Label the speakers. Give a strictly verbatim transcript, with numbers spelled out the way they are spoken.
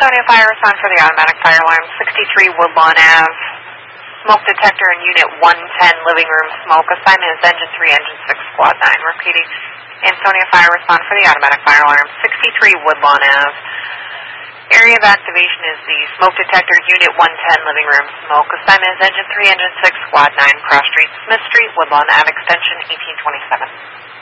Speaker 1: Ansonia Fire Response for the automatic fire alarm, sixty-three Woodlawn Ave. Smoke detector in Unit one ten, living room smoke. Assignment is Engine three, Engine six, Squad nine. Repeating, Ansonia Fire Response for the automatic fire alarm, sixty-three Woodlawn Ave. Area of activation is the smoke detector, Unit one ten, living room smoke. Assignment is Engine three, Engine six, Squad nine, Cross Street, Smith Street, Woodlawn Ave, extension eighteen twenty-seven.